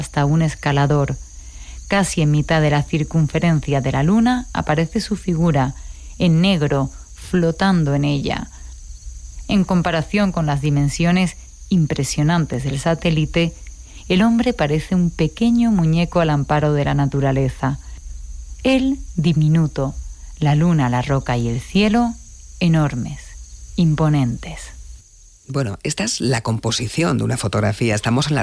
hasta un escalador. Casi en mitad de la circunferencia de la Luna aparece su figura, en negro, flotando en ella. En comparación con las dimensiones impresionantes del satélite, el hombre parece un pequeño muñeco al amparo de la naturaleza. Él diminuto, la Luna, la roca y el cielo enormes, imponentes. Bueno, esta es la composición de una fotografía. Estamos en la